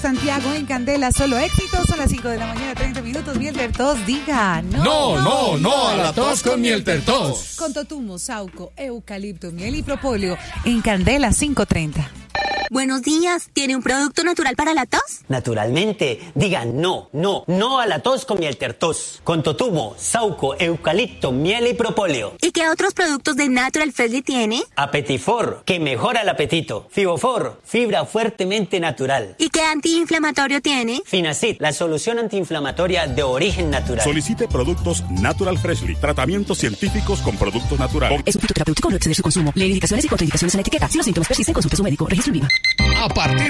Santiago en Candela, solo éxitos. Son las 5 de la mañana, 30 minutos. Miel Tertos, diga no a la tos con Miel Tertos. Con totumo, sauco, eucalipto, miel y propóleo en Candela 5:30. Buenos días, ¿tiene un producto natural para la tos? Naturalmente, diga no a la tos con Miel Tertos. Con totumo, sauco, eucalipto, miel y propóleo. ¿Y qué otros productos de Natural Freshly tiene? Apetifor, que mejora el apetito. Fibofor, fibra fuertemente natural. ¿Y qué antiinflamatorio tiene? Finacid, la solución antiinflamatoria de origen natural. Solicite productos Natural Freshly, tratamientos científicos con productos naturales. Es un fitoterapéutico, no exceder su consumo. Lee indicaciones y contraindicaciones en la etiqueta. Si los síntomas persisten, consulte a su médico. Registro en Viva. A partir